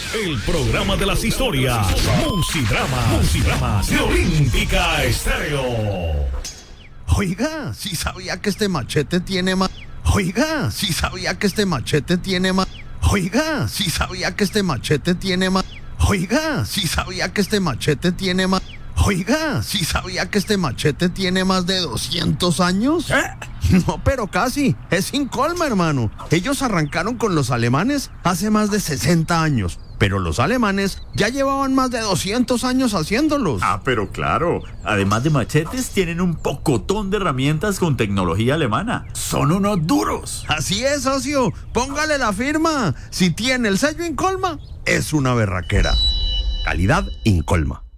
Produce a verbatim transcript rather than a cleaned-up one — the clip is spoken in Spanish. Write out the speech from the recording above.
El programa de las historias. Musidrama. Musidrama de Olímpica Estéreo. Oiga, sí sabía que este machete tiene más. Oiga, sí sabía que este machete tiene más. Oiga, sí sabía que este machete tiene más. Oiga, sí sabía que este machete tiene más. Oiga, ¿sí sabía que este machete tiene más de doscientos años? ¿Eh? No, pero casi. Es Incolma, hermano. Ellos arrancaron con los alemanes hace más de sesenta años. Pero los alemanes ya llevaban más de doscientos años haciéndolos. Ah, pero claro. Además de machetes, tienen un pocotón de herramientas con tecnología alemana. Son unos duros. Así es, socio. Póngale la firma. Si tiene el sello Incolma, es una berraquera. Calidad Incolma.